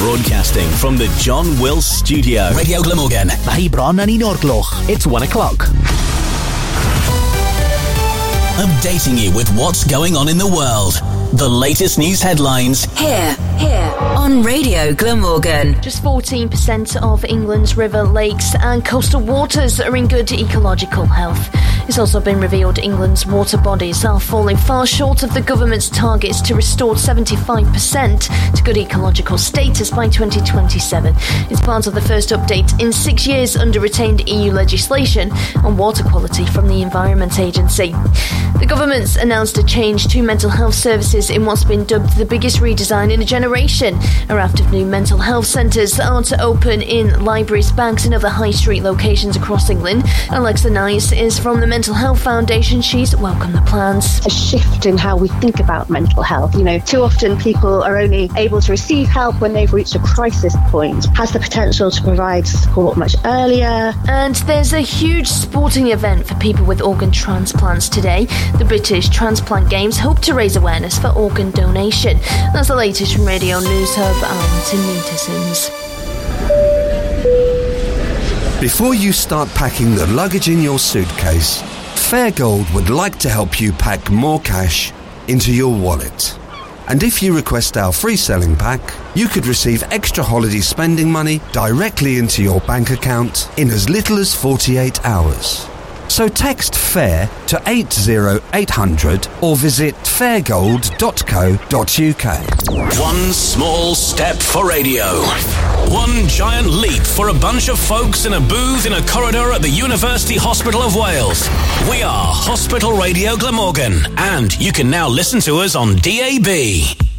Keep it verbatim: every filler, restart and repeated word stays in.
Broadcasting from the John Wills Studio. Radio Glamorgan. Mae bron yn un o'r gloch. It's one o'clock. Updating you with what's going on in the world. The latest news headlines. Here, here, on Radio Glamorgan. Just fourteen percent of England's river, lakes and coastal waters are in good ecological health. It's also been revealed England's water bodies are falling far short of the government's targets to restore seventy-five percent to good ecological status by twenty twenty-seven. It's part of the first update in six years under retained E U legislation on water quality from the Environment Agency. The government's announced a change to mental health services in what's been dubbed the biggest redesign in a generation. A raft of new mental health centres are to open in libraries, banks and other high street locations across England. Alexa Nice is from the Mental Health Foundation. She's welcomed the plans. A shift in how we think about mental health. You know, too often people are only able to receive help when they've reached a crisis point. Has the potential to provide support much earlier. And there's a huge sporting event for people with organ transplants today. The British Transplant Games hope to raise awareness for organ donation. That's the latest from Radio News Hub. I'm Tanita Sims. Before you start packing the luggage in your suitcase, Fairgold would like to help you pack more cash into your wallet. And if you request our free selling pack, you could receive extra holiday spending money directly into your bank account in as little as forty-eight hours. So text FAIR to eight zero eight hundred or visit fairgold dot co dot uk. One small step for radio. One giant leap for a bunch of folks in a booth in a corridor at the University Hospital of Wales. We are Hospital Radio Glamorgan, and you can now listen to us on D A B.